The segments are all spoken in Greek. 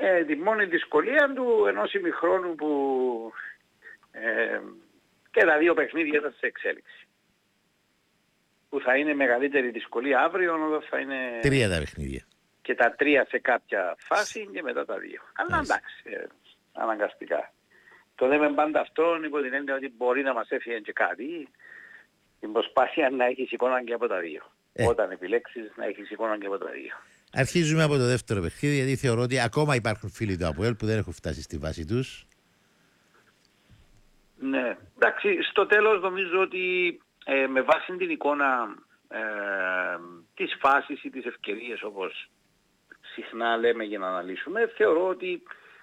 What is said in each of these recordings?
τη μόνη δυσκολία του ενός ημιχρόνου που και τα δύο παιχνίδια ήταν σε εξέλιξη. Που θα είναι μεγαλύτερη δυσκολία αύριο, όταν θα είναι 3 τα παιχνίδια. Και τα 3 σε κάποια φάση και μετά τα 2. Αλλά εντάξει, αναγκαστικά. Το λέμε πάντα αυτό υπό την έννοια ότι μπορεί να μας έφυγε και κάτι, την προσπάθεια να έχεις εικόνα και από τα 2. Όταν επιλέξεις να έχεις εικόνα και από τα 2. Αρχίζουμε από το δεύτερο παιχνίδι, γιατί θεωρώ ότι ακόμα υπάρχουν φίλοι του ΑΠΟΕΛ που δεν έχουν φτάσει στη βάση τους. Ναι, εντάξει, στο τέλος νομίζω ότι με βάση την εικόνα της φάσης ή της ευκαιρίας, όπως συχνά λέμε για να αναλύσουμε, θεωρώ ότι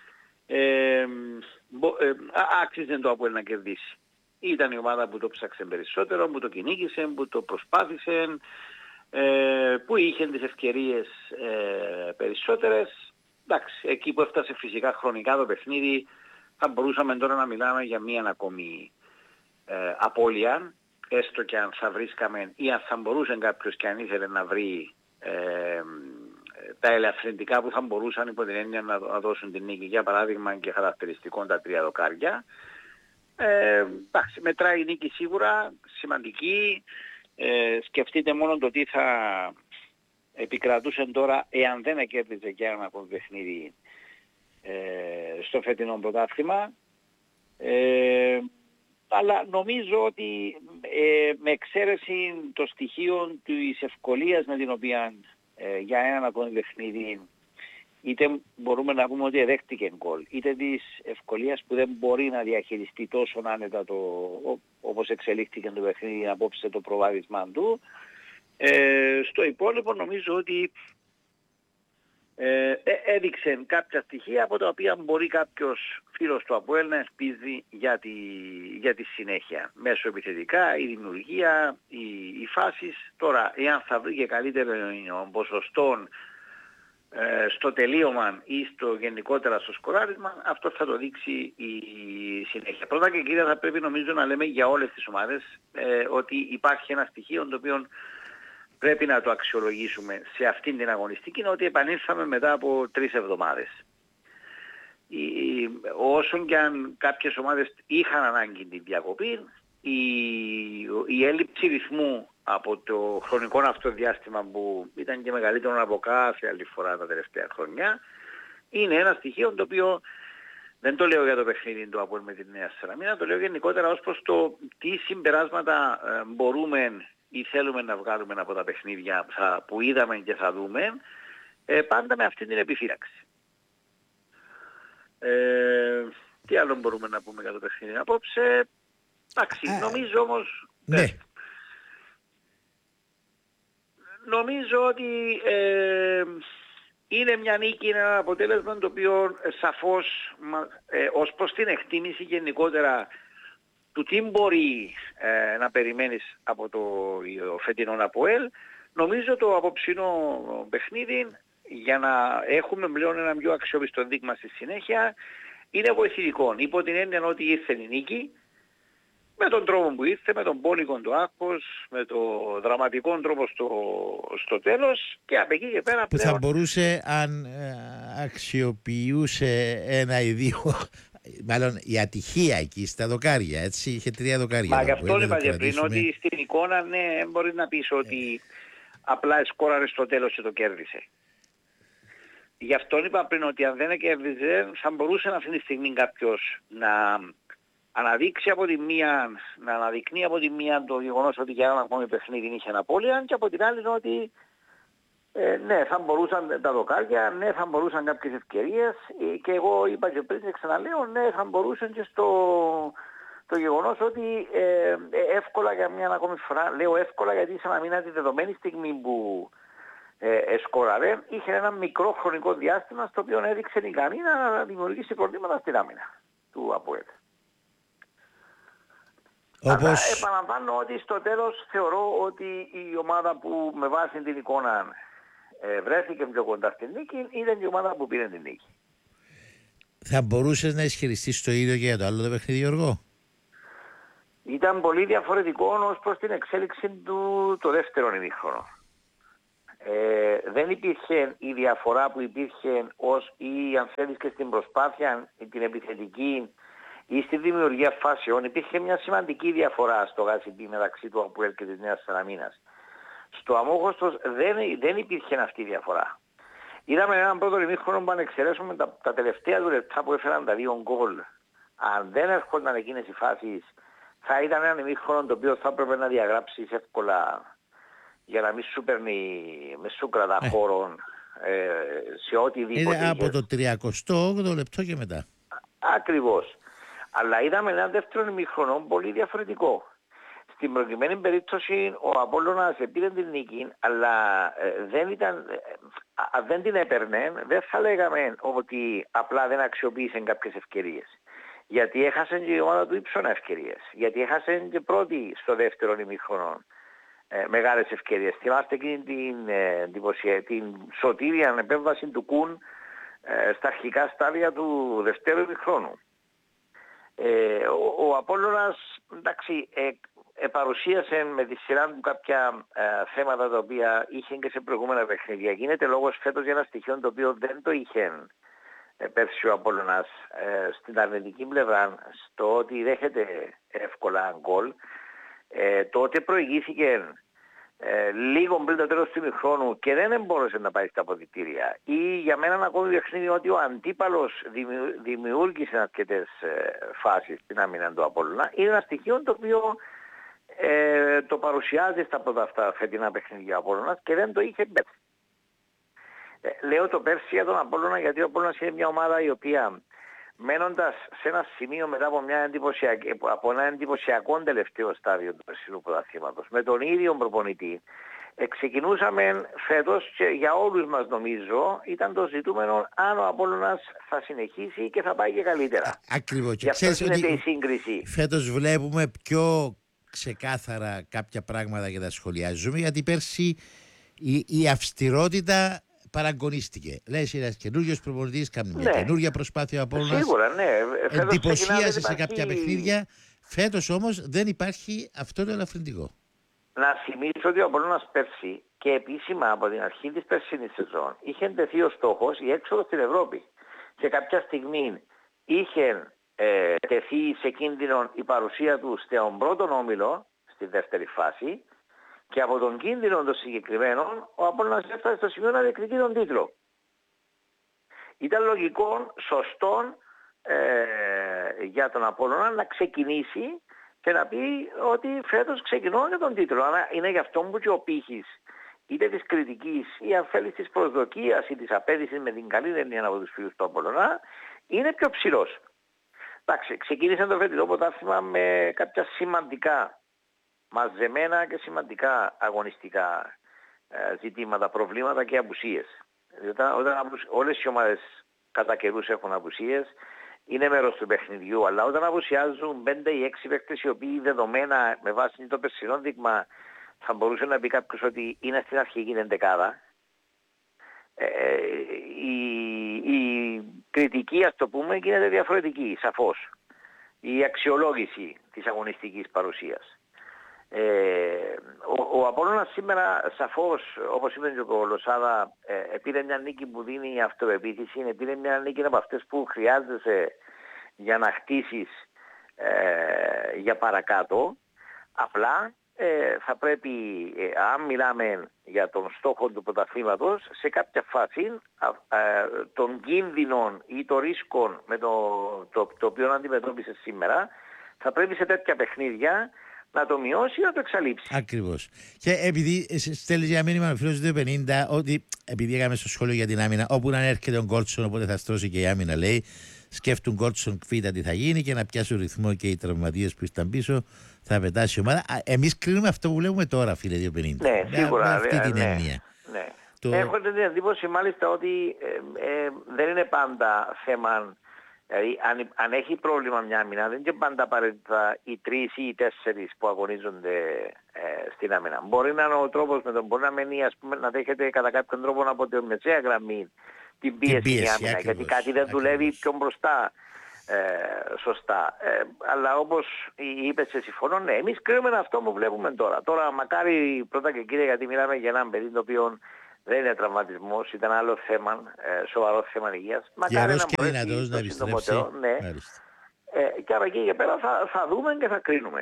άξιζε το ΑΠΟΕΛ να κερδίσει. Ήταν η ομάδα που το ψάξε περισσότερο, που το κυνήγησε, που το προσπάθησε, που είχε τις ευκαιρίες περισσότερες. Εντάξει, εκεί που έφτασε φυσικά χρονικά το παιχνίδι, θα μπορούσαμε τώρα να μιλάμε για μία ακόμη απώλεια, έστω και αν θα βρίσκαμε ή αν θα μπορούσε κάποιος και αν ήθελε να βρει τα ελαφρυντικά που θα μπορούσαν υπό την έννοια να δώσουν την νίκη, για παράδειγμα και χαρακτηριστικών τα 3 δοκάρια. Εντάξει, μετράει η νίκη σίγουρα, σημαντική. Σκεφτείτε μόνο το τι θα επικρατούσε τώρα εάν δεν κέρδιζε και ένα ακόμη παιχνίδι στο φετινό πρωτάθλημα. Αλλά νομίζω ότι με εξαίρεση το στοιχείο της ευκολίας με την οποία για έναν ακόμη παιχνίδι είτε μπορούμε να πούμε ότι δέχτηκε γκολ, είτε της ευκολίας που δεν μπορεί να διαχειριστεί τόσο άνετα όπως εξελίχθηκε το παιχνίδι απόψε το προβάδισμά του. Στο υπόλοιπο νομίζω ότι έδειξε κάποια στοιχεία από τα οποία μπορεί κάποιος φίλος του ΑΠΟΕΛ να ελπίζει για τη συνέχεια. Μέσω επιθετικά, η δημιουργία, οι φάσεις. Τώρα, εάν θα βρει και καλύτερο ποσοστό στο τελείωμα ή γενικότερα στο σκοράρισμα, αυτό θα το δείξει η συνέχεια. Πρώτα και κύρια θα πρέπει νομίζω να λέμε για όλες τις ομάδες ότι υπάρχει ένα στοιχείο το οποίο πρέπει να το αξιολογήσουμε σε αυτήν την αγωνιστική, είναι ότι επανήλθαμε μετά από 3 εβδομάδες. Όσον και αν κάποιες ομάδες είχαν ανάγκη την διακοπή, η έλλειψη ρυθμού από το χρονικό αυτό διάστημα που ήταν και μεγαλύτερο από κάθε άλλη φορά τα τελευταία χρόνια, είναι ένα στοιχείο το οποίο δεν το λέω για το παιχνίδι του ΑΠΟΕΛ με την Νέα Σαλαμίνα, το λέω γενικότερα ως προς το τι συμπεράσματα μπορούμε ή θέλουμε να βγάλουμε από τα παιχνίδια που είδαμε και θα δούμε, πάντα με αυτή την επιφύλαξη. Τι άλλο μπορούμε να πούμε για το παιχνίδι απόψε? Εντάξει, νομίζω όμως... Ναι. Νομίζω ότι είναι μια νίκη, ένα αποτέλεσμα το οποίο σαφώς ως προς την εκτίμηση γενικότερα του τι μπορεί να περιμένεις από το φετινό ΑΠΟΕΛ, νομίζω το απόψινό παιχνίδι, για να έχουμε πλέον ένα πιο αξιόπιστο δείγμα στη συνέχεια, είναι βοηθητικό. Υπό την έννοια ότι ήρθε η νίκη, με τον τρόπο που ήρθε, με τον πόνικο του άκος, με το δραματικό τρόπο στο τέλος, και από εκεί και πέρα που πλέον... θα μπορούσε, αν αξιοποιούσε ένα ή δύο, μάλλον η ατυχία εκεί στα δοκάρια, έτσι, είχε 3 δοκάρια. Μα γι' αυτό είπα και πριν, ότι στην εικόνα ναι, μπορείς να πεις ότι απλά σκόραρε στο τέλος και το κέρδισε. Γι' αυτό είπα πριν ότι αν δεν κέρδιζε θα μπορούσε αυτή τη στιγμή κάποιος να αναδείξει από τη μία, να αναδεικνύει από τη μία το γεγονός ότι για ένα ακόμη παιχνίδι είχε απώλεια, και από την άλλη ότι ναι, θα μπορούσαν τα δοκάρια, ναι, θα μπορούσαν κάποιες ευκαιρίες, και εγώ είπα και πριν και ξαναλέω, ναι, θα μπορούσαν και το γεγονός ότι εύκολα για μια ακόμη φορά, λέω εύκολα γιατί σαν να μην είναι τη δεδομένη στιγμή που σκόραρε, είχε ένα μικρό χρονικό διάστημα στο οποίο έδειξε ικανή να δημιουργήσει προβλήματα στην άμυνα του ΑΠΟΕΛ. Αλλά επαναλαμβάνω ότι στο τέλος θεωρώ ότι η ομάδα που με βάση την εικόνα βρέθηκε πιο κοντά στην νίκη ήταν η ομάδα που πήρε την νίκη. Θα μπορούσες να ισχυριστείς το ίδιο και για το άλλο το παιχνίδι, Γιώργο? Ήταν πολύ διαφορετικό ως προς την εξέλιξη του το δεύτερο ημίχρονο. δεν υπήρχε η διαφορά που υπήρχε ή αν θέλεις και στην προσπάθεια την επιθετική ή στη δημιουργία φάσεων. Υπήρχε μια σημαντική διαφορά στο ΓΑΣΥΠΗ μεταξύ του ΑΠΟΕΛ και της Νέας Σαλαμίνας. Στο Αμόχωστος δεν υπήρχε αυτή η διαφορά. Είδαμε έναν πρώτο ημίχρονο που αν εξαιρέσουμε τα τελευταία του λεπτά που έφεραν τα 2 γκολ. Αν δεν έρχονταν εκείνες οι φάσεις, θα ήταν έναν ημίχρονο το οποίο θα έπρεπε να διαγράψεις εύκολα για να μην σου παίρνει, με σου κρατά χώρο σε οτιδήποτε. Είναι από το 38ο λεπτό και μετά. Ακριβώς. Αλλά είδαμε έναν δεύτερο ημίχρονο πολύ διαφορετικό. Στην προκειμένη περίπτωση ο Απόλλωνας πήρε την νίκη, αλλά δεν την έπαιρνε, δεν θα λέγαμε ότι απλά δεν αξιοποίησε κάποιες ευκαιρίες. Γιατί έχασε και η ομάδα του ύψωνα ευκαιρίες. Γιατί έχασε και πρώτη στο δεύτερο ημίχρονο μεγάλες ευκαιρίες. Θυμάστε εκείνη την σωτήρια επέμβαση του Κουν στα αρχικά στάδια του δευτέρου ημίχρονου. Ο Απόλλωνας, εντάξει, παρουσίασε με τη σειρά του κάποια θέματα τα οποία είχε και σε προηγούμενα παιχνίδια. Γίνεται λόγος φέτος για ένα στοιχείο το οποίο δεν το είχε πέρσι ο Απόλλωνας στην αρνητική πλευρά, στο ότι δέχεται εύκολα γκολ. Τότε προηγήθηκε λίγο πριν το τέλος του ημιχρόνου και δεν μπόρεσε να πάει στα αποδυτήρια. Ή για μένα ένα ακόμη παιχνίδι ότι ο αντίπαλος δημιούργησε αρκετές φάσεις στην άμυνα του Απόλλωνα. Είναι ένα στοιχείο το οποίο το παρουσιάζει στα πρώτα αυτά φετινά παιχνίδια ο Απόλλωνας και δεν το είχε πέρσι. Λέω το πέρσι για τον Απόλλωνα γιατί ο Απόλλωνας είναι μια ομάδα η οποία μένοντας σε ένα σημείο μετά από ένα εντυπωσιακό τελευταίο στάδιο του περσινού πρωταθλήματος με τον ίδιο προπονητή, ξεκινούσαμε φέτος και για όλους μας νομίζω ήταν το ζητούμενο αν ο Απόλλωνας θα συνεχίσει και θα πάει και καλύτερα. Ακριβώς. Γι' αυτό γίνεται η σύγκριση. Φέτος βλέπουμε πιο ξεκάθαρα κάποια πράγματα και τα σχολιάζουμε, γιατί πέρσι η αυστηρότητα παραγωνίστηκε. Λες, ένας καινούργιος προπονητής, κάνει μια καινούργια προσπάθεια από όλους. Σίγουρα, ναι. Εντυπωσίασε σε κάποια παιχνίδια. Φέτος όμως δεν υπάρχει αυτό το ελαφρυντικό. Να θυμίσω ότι ο Απόλλωνας πέρσι και επίσημα από την αρχή της περσινής σεζόν είχε τεθεί ο στόχος η έξοδο στην Ευρώπη. Σε κάποια στιγμή είχε τεθεί σε κίνδυνο η παρουσία του στον πρώτον όμιλο, στη δεύτερη φάση, και από τον κίνδυνο των συγκεκριμένων ο Απόλλωνας έφτασε στο σημείο να διεκδικεί τον τίτλο. Ήταν λογικό, σωστό για τον Απόλλωνα να ξεκινήσει και να πει ότι φέτος ξεκινώ για τον τίτλο. Αλλά είναι γι' αυτό που και ο πύχης είτε της κριτικής ή αν θέλεις της προσδοκίας ή της απέδυσης με την καλή έννοια από τους φίλους του Απόλλωνα είναι πιο ψηλός. Εντάξει, ξεκίνησε το φετινό πρωτάθλημα με κάποια σημαντικά μαζεμένα και σημαντικά αγωνιστικά ζητήματα, προβλήματα και απουσίες. Όταν όλες οι ομάδες κατά καιρούς έχουν απουσίες, είναι μέρος του παιχνιδιού, αλλά όταν απουσιάζουν 5 ή 6 παίκτες οι οποίοι δεδομένα με βάση το περσινό δείγμα θα μπορούσε να πει κάποιος ότι είναι στην αρχική εντεκάδα, η κριτική, ας το πούμε, γίνεται διαφορετική, σαφώς. Η αξιολόγηση της αγωνιστικής παρουσίας. Ο Απόλλωνας σήμερα σαφώς, όπως είπε και ο Λοσάδα, πήρε μια νίκη που δίνει αυτοεπίθεση, πήρε μια νίκη από αυτές που χρειάζεσαι για να χτίσεις για παρακάτω. Απλά θα πρέπει, αν μιλάμε για τον στόχο του πρωταθλήματος, σε κάποια φάση των κίνδυνων ή των ρίσκων με το οποίο αντιμετώπισε σήμερα, θα πρέπει σε τέτοια παιχνίδια να το μειώσει ή να το εξαλείψει. Ακριβώς. Και επειδή στέλνει ένα μήνυμα ο φίλος του 50, ότι επειδή έκαμε στο σχόλιο για την άμυνα, όπου να έρχεται ο Γκόλτσον, οπότε θα στρώσει και η άμυνα, λέει, σκέφτουν Γκόλτσον κβίτα τι θα γίνει και να πιάσουν ρυθμό και οι τραυματίες που ήταν πίσω, θα πετάσει η ομάδα. Εμείς κρίνουμε αυτό που βλέπουμε τώρα, φίλε 250. Ναι, σίγουρα. Αυτή την έννοια. Ναι. Έχω την εντύπωση μάλιστα ότι δεν είναι πάντα θέμα. Δηλαδή, αν έχει πρόβλημα μια άμυνα, δεν είναι πάντα απαραίτητα οι 3 ή οι 4 που αγωνίζονται στην άμυνα. Μπορεί να είναι ο τρόπος με τον μπορεί να μένει, ας πούμε, να δέχεται κατά κάποιον τρόπο από τη μεσαία γραμμή την πίεση μια άμυνα, ακριβώς, γιατί κάτι δεν δουλεύει πιο μπροστά σωστά. Αλλά όπως είπες και συμφωνώ, ναι, εμείς κρίνουμε αυτό που βλέπουμε τώρα. Τώρα μακάρι πρώτα και κύριε, γιατί μιλάμε για έναν παιδί το οποίο Δεν είναι τραυματισμός, ήταν άλλο θέμα, σοβαρό θέμα υγείας. Γερός και δυνατός να επιστρέψει. Ναι. Και από εκεί και πέρα θα δούμε και θα κρίνουμε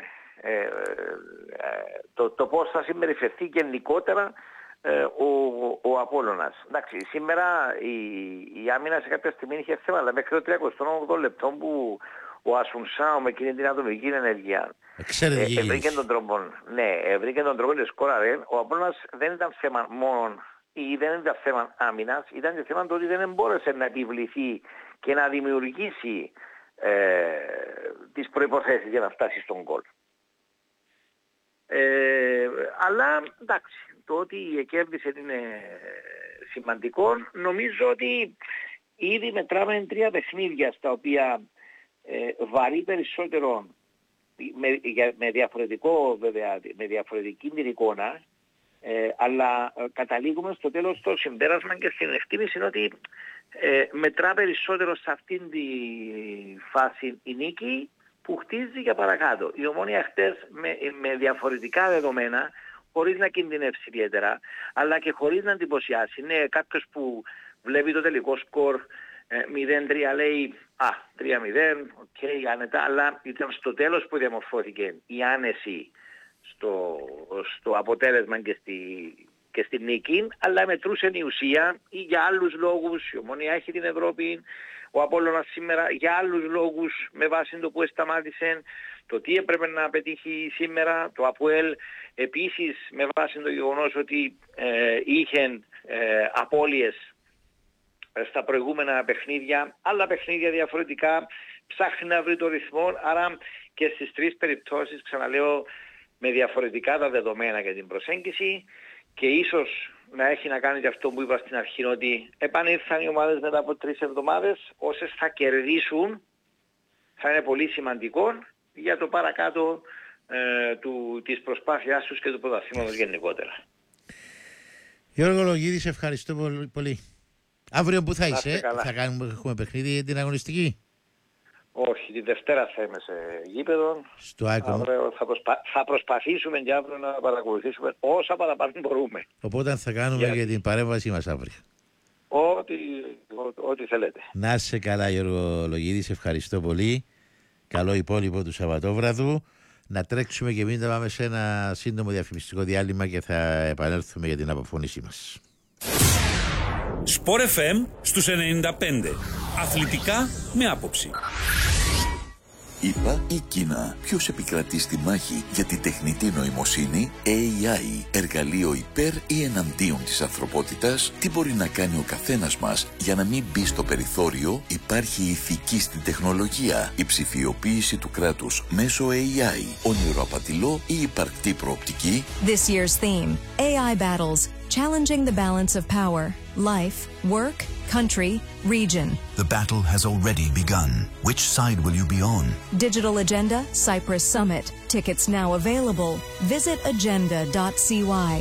το πώς θα συμπεριφερθεί γενικότερα ο Απόλλωνας. Εντάξει, σήμερα η άμυνα σε κάποια στιγμή είχε θέμα, αλλά μέχρι το 38 λεπτό που ο Ασουνσάο με εκείνη την ατομική ενέργεια βρήκε τον τρόπο και σκόραρε. Ο Απόλλωνας δεν ήταν θέμα μόνο ή δεν ήταν θέμα άμυνας, ήταν και θέμα το ότι δεν μπόρεσε να επιβληθεί και να δημιουργήσει τις προϋποθέσεις για να φτάσει στον γκολ. Αλλά εντάξει, το ότι κέρδισε είναι σημαντικό. Νομίζω ότι ήδη μετράμε 3 παιχνίδια στα οποία βαρύ περισσότερο με διαφορετικό βέβαια, με διαφορετική την εικόνα, αλλά καταλήγουμε στο τέλος στο συμπέρασμα και στην εκτίμηση ότι μετρά περισσότερο σε αυτήν τη φάση η νίκη που χτίζει για παρακάτω. Η Ομόνοια χτες με διαφορετικά δεδομένα, χωρίς να κινδυνεύσει ιδιαίτερα, αλλά και χωρίς να εντυπωσιάσει. Είναι κάποιος που βλέπει το τελικό σκορ 0-3, λέει 3-0, οκ, άνετα, αλλά ήταν στο τέλος που διαμορφώθηκε η άνεση στο αποτέλεσμα και στη νίκη, αλλά μετρούσε η ουσία ή για άλλους λόγους. Η Ομόνοια έχει την Ευρώπη, ο Απόλλωνας σήμερα για άλλους λόγους, με βάση το που σταμάτησε, το τι έπρεπε να πετύχει σήμερα, το ΑΠΟΕΛ επίσης με βάση το γεγονός ότι είχε απώλειες στα προηγούμενα παιχνίδια, άλλα παιχνίδια διαφορετικά, ψάχνει να βρει το ρυθμό, άρα και στις 3 περιπτώσεις, ξαναλέω, με διαφορετικά τα δεδομένα για την προσέγγιση και ίσως να έχει να κάνει και αυτό που είπα στην αρχή, ότι επανήλθαν οι ομάδες μετά από 3 εβδομάδες, όσες θα κερδίσουν θα είναι πολύ σημαντικό για το παρακάτω της προσπάθειάς τους και του πρωταθλήματος γενικότερα. Γιώργο Λογίδη, σε ευχαριστώ πολύ. Αύριο που θα είσαι, έχουμε παιχνίδι για την αγωνιστική? Όχι, τη Δευτέρα θα είμαι σε γήπεδο. Στο Άκο. Θα προσπαθήσουμε και αύριο να παρακολουθήσουμε όσα παραπάνω μπορούμε. Οπότε θα κάνουμε για την παρέμβασή μας αύριο. Ό,τι θέλετε. Να είσαι καλά, Γιώργο Λογίδη, σε ευχαριστώ πολύ. Καλό υπόλοιπο του Σαββατόβραδου. Να τρέξουμε και εμείς να πάμε σε ένα σύντομο διαφημιστικό διάλειμμα και θα επανέλθουμε για την αποφώνησή μας. Σπορ FM στους 95. Αθλητικά με άποψη. ΗΠΑ ή Κίνα, ποιος επικρατεί στη μάχη για τη τεχνητή νοημοσύνη? AI, εργαλείο υπέρ ή εναντίον της ανθρωπότητας? Τι μπορεί να κάνει ο καθένας μας για να μην μπει στο περιθώριο? Υπάρχει ηθική στην τεχνολογία, η ψηφιοποίηση του κράτους μέσω AI, όνειρο απατηλό ή υπαρκτή προοπτική? This year's theme, AI battles, challenging the balance of power, life, work, country, region. The battle has already begun. Which side will you be on? Digital Agenda, Cyprus Summit. Tickets now available. Visit agenda.cy.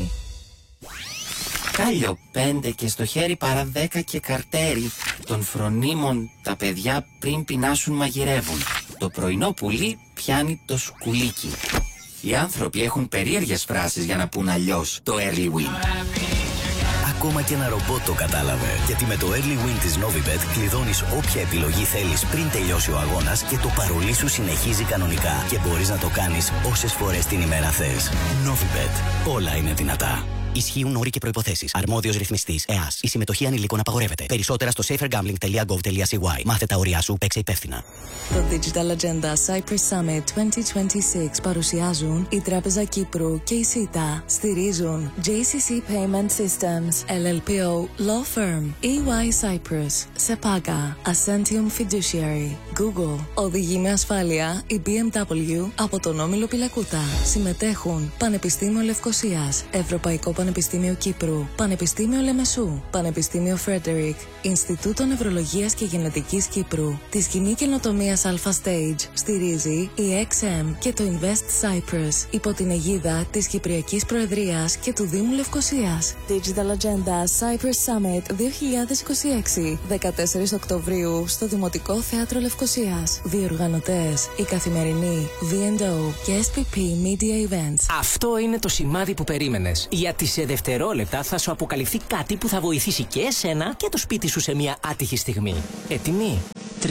Κάλιο 5 και στο χέρι παρά 10 και καρτέρι. Των φρονίμων τα παιδιά πριν πεινάσουν μαγειρεύουν. Το πρωινό πουλί πιάνει το σκουλίκι. Οι άνθρωποι έχουν περίεργες φράσεις για να πούν αλλιώς το early win. Ακόμα και ένα ρομπότ το κατάλαβε. Γιατί με το early win της Novibet κλειδώνεις όποια επιλογή θέλεις πριν τελειώσει ο αγώνας και το παρολί σου συνεχίζει κανονικά. Και μπορείς να το κάνεις όσες φορές την ημέρα θες. Novibet. Όλα είναι δυνατά. Ισχύουν όροι και προϋποθέσεις. Αρμόδιος ρυθμιστής ΕΑΣ. Η συμμετοχή ανηλίκων απαγορεύεται. Περισσότερα στο safergambling.gov.cy. Μάθε τα όρια σου, παίξε υπεύθυνα. Το Digital Agenda Cyprus Summit 2026 παρουσιάζουν η Τράπεζα Κύπρου και η ΣΥΤΑ. Στηρίζουν JCC Payment Systems, LLPO Law Firm, EY Cyprus, SEPAGA, Ascentium Fiduciary, Google. Οδηγεί με ασφάλεια η BMW από τον Όμιλο Πυλακούτα. Συμμετέχουν Πανεπιστήμιο Λευκωσίας, Ευρωπαϊκό Πανεπιστήμιο Κύπρου, Πανεπιστήμιο Λεμεσού, Πανεπιστήμιο Φρέντερικ, Ινστιτούτο Νευρολογίας και Γενετικής Κύπρου. Τη σκηνή καινοτομίας Alpha Stage στηρίζει η XM και το Invest Cyprus υπό την αιγίδα της Κυπριακής Προεδρίας και του Δήμου Λευκωσίας. Digital Agenda Cyprus Summit 2026, 14 Οκτωβρίου στο Δημοτικό Θέατρο Λευκωσίας. Διοργανωτές η Καθημερινή, V&O και SPP Media Events. Αυτό είναι το σημάδι που περίμενες. Για τη Σε δευτερόλεπτα θα σου αποκαλυφθεί κάτι που θα βοηθήσει και εσένα και το σπίτι σου σε μια άτυχη στιγμή. Έτοιμοι? 3, 2, 1.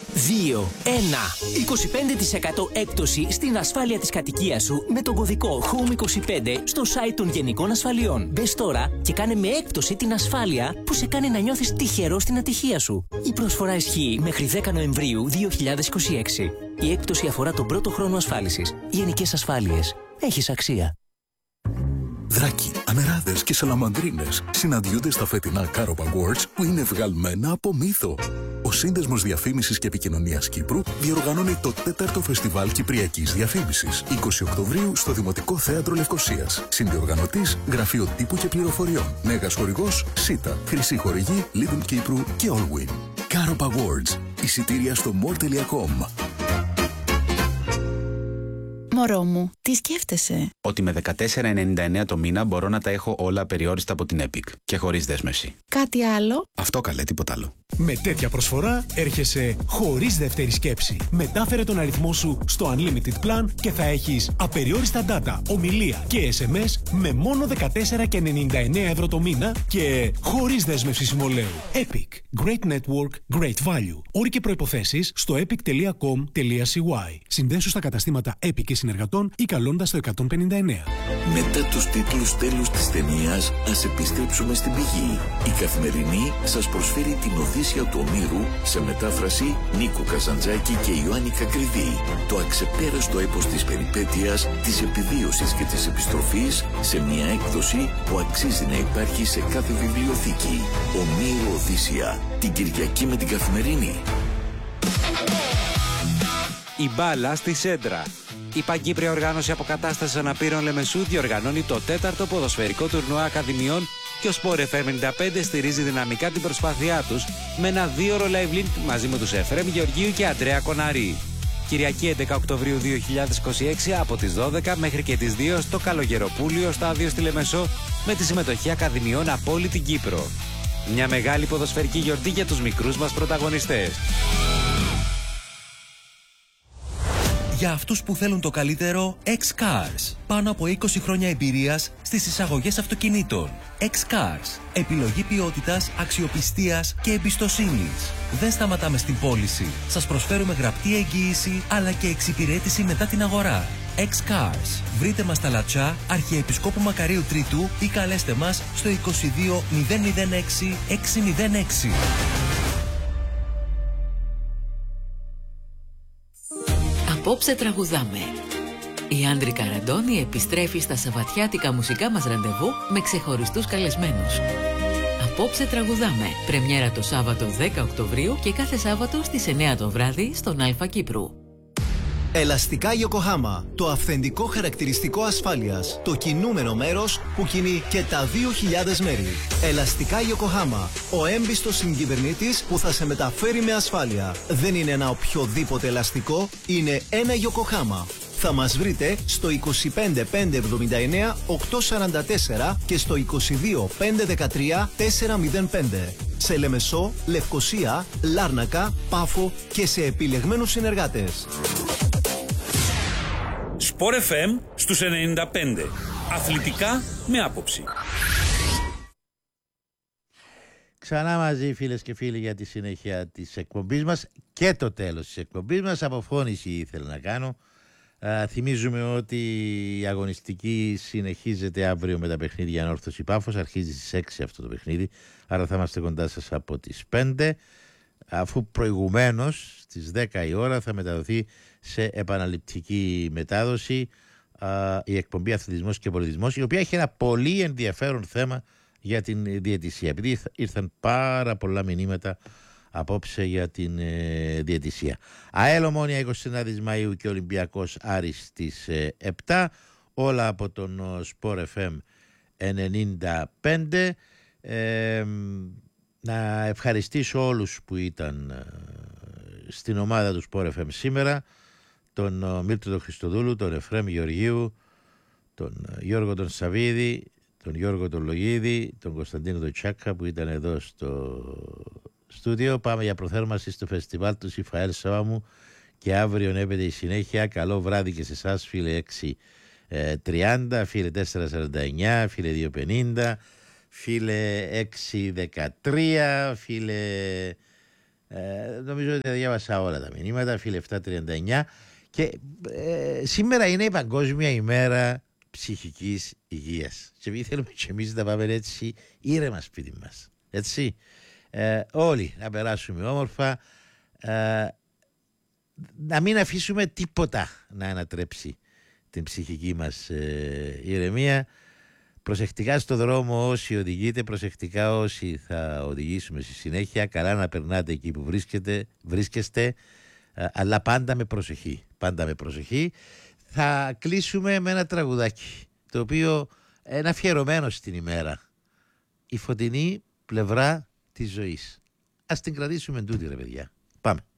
25% έκπτωση στην ασφάλεια της κατοικίας σου με τον κωδικό HOME25 στο site των Γενικών Ασφαλιών. Μπες τώρα και κάνε με έκπτωση την ασφάλεια που σε κάνει να νιώθεις τυχερό στην ατυχία σου. Η προσφορά ισχύει μέχρι 10 Νοεμβρίου 2026. Η έκπτωση αφορά τον πρώτο χρόνο ασφάλισης. Γενικές Ασφάλειες. Έχεις αξία. Δράκοι, ανεράδες και σαλαμανδρίνες συναντιούνται στα φετινά Carob Awards που είναι βγαλμένα από μύθο. Ο Σύνδεσμος Διαφήμισης και Επικοινωνίας Κύπρου διοργανώνει το 4ο Φεστιβάλ Κυπριακής Διαφήμισης, 20 Οκτωβρίου στο Δημοτικό Θέατρο Λευκωσίας. Συνδιοργανωτής Γραφείο Τύπου και Πληροφοριών. Μέγας χορηγός ΣΥΤΑ. Χρυσή χορηγή Lidl Κύπρου και Allwin. Carob Awards. Εισιτήρια στο more.com. Μωρό μου, τι σκέφτεσαι? Ότι με 14,99 το μήνα μπορώ να τα έχω όλα περιόριστα από την Epic και χωρίς δέσμευση. Κάτι άλλο? Αυτό καλέ, τίποτα άλλο. Με τέτοια προσφορά έρχεσαι χωρίς δεύτερη σκέψη. Μετάφερε τον αριθμό σου στο Unlimited Plan και θα έχεις απεριόριστα data, ομιλία και SMS με μόνο 14,99 το μήνα και χωρίς δέσμευση συμβολαίου. Epic. Great network, great value. Όροι και προϋποθέσεις στο epic.com.cy. Συνδέσου στα καταστήματα Epic και συνεργατών ή καλώντας το 159. Μετά τους τίτλους τέλους της ταινίας, ας επιστρέψουμε στην πηγή. Η Καθημερινή σας προσφέρει την Οδύσσια του Ομήρου σε μετάφραση Νίκο Καζαντζάκη και Ιωάννη Κακριδί. Το αξεπέραστο έπος της περιπέτειας, της επιβίωσης και της επιστροφής σε μια έκδοση που αξίζει να υπάρχει σε κάθε βιβλιοθήκη. Ομήρου Οδύσσια, την Κυριακή με την Καθημερινή. Η μπάλα στη Σέντρα. Η Παγκύπρια Οργάνωση Αποκατάστασης Αναπήρων Λεμεσού διοργανώνει το 4ο ποδοσφαιρικό τουρνουά Ακαδημιών και ο Sport FM 95 στηρίζει δυναμικά την προσπάθειά τους με ένα 2ωρο live link μαζί με τους Εφρέμ Γεωργίου και Αντρέα Κοναρή. Κυριακή 11 Οκτωβρίου 2026 από τις 12 μέχρι και τις 2 στο Καλογεροπούλιο στάδιο στη Λεμεσό με τη συμμετοχή Ακαδημιών από όλη την Κύπρο. Μια μεγάλη ποδοσφαιρική γιορτή για τους μικρούς μας πρωταγωνιστές. Για αυτούς που θέλουν το καλύτερο, X-Cars. Πάνω από 20 χρόνια εμπειρίας στις εισαγωγές αυτοκινήτων. X-Cars. Επιλογή ποιότητας, αξιοπιστίας και εμπιστοσύνης. Δεν σταματάμε στην πώληση. Σας προσφέρουμε γραπτή εγγύηση αλλά και εξυπηρέτηση μετά την αγορά. X-Cars. Βρείτε μας στα Λατσά, Αρχιεπισκόπου Μακαρίου Τρίτου ή καλέστε μας στο 22 006 606. Απόψε τραγουδάμε. Η Άντρικα Ραντώνη επιστρέφει στα σαββατιάτικα μουσικά μας ραντεβού με ξεχωριστούς καλεσμένους. Απόψε τραγουδάμε. Πρεμιέρα το Σάββατο 10 Οκτωβρίου και κάθε Σάββατο στις 9 το βράδυ στον Αλφα Κύπρου. Ελαστικά Yokohama. Το αυθεντικό χαρακτηριστικό ασφάλειας. Το κινούμενο μέρος που κινεί και τα 2.000 μέρη. Ελαστικά Yokohama. Ο έμπιστος συγκυβερνήτης που θα σε μεταφέρει με ασφάλεια. Δεν είναι ένα οποιοδήποτε ελαστικό, είναι ένα Yokohama. Θα μας βρείτε στο 25 579 844 και στο 22 513 405. Σε Λεμεσό, Λευκωσία, Λάρνακα, Πάφο και σε επιλεγμένους συνεργάτες. Sport FM στους 95. Αθλητικά με άποψη. Ξανά μαζί φίλες και φίλοι για τη συνέχεια της εκπομπής μας και το τέλος της εκπομπής μας. Αποφώνηση ήθελα να κάνω. Θυμίζουμε ότι η αγωνιστική συνεχίζεται αύριο με τα παιχνίδια Ανόρθωση Πάφος. Αρχίζει στις 6 αυτό το παιχνίδι, άρα θα είμαστε κοντά σας από τις 5, αφού προηγουμένως στις 10 η ώρα θα μεταδοθεί σε επαναληπτική μετάδοση η εκπομπή Αθλητισμός και Πολιτισμός, η οποία έχει ένα πολύ ενδιαφέρον θέμα για την διαιτησία, επειδή ήρθαν πάρα πολλά μηνύματα απόψε για την διαιτησία. ΑΕΛ Ομόνια 29 Μαΐου και Ολυμπιακός Άρης στις 7, όλα από τον Sport FM 95. Να ευχαριστήσω όλους που ήταν στην ομάδα του Sport FM σήμερα, τον Μίλτο τον Χριστοδούλου, τον Εφρέμ Γεωργίου, τον Γιώργο τον Σαβίδη, τον Γιώργο τον Λογίδη, τον Κωνσταντίνο τον Τσάκα που ήταν εδώ στο στούντιο. Πάμε για προθέρμανση στο φεστιβάλ του Σιφαέλ Σαββάμου και αύριο έπεται η συνέχεια. Καλό βράδυ και σε εσάς φίλε 6 30, φίλε 449, φίλε 250, φίλε 613, φίλε... νομίζω ότι διάβασα όλα τα μηνύματα, φίλε 739. Και σήμερα είναι η Παγκόσμια ημέρα ψυχικής υγείας. Και επειδή θέλουμε και εμείς να πάμε έτσι ήρεμα σπίτι μας. Έτσι. Όλοι να περάσουμε όμορφα. Να μην αφήσουμε τίποτα να ανατρέψει την ψυχική μας ηρεμία. Προσεκτικά στο δρόμο όσοι οδηγείτε, προσεκτικά όσοι θα οδηγήσουμε στη συνέχεια. Καλά να περνάτε εκεί που βρίσκεστε, αλλά πάντα με προσοχή. Πάντα με προσοχή. Θα κλείσουμε με ένα τραγουδάκι, το οποίο είναι αφιερωμένο στην ημέρα. Η φωτεινή πλευρά της ζωής. Ας την κρατήσουμε τούτη, ρε παιδιά. Πάμε.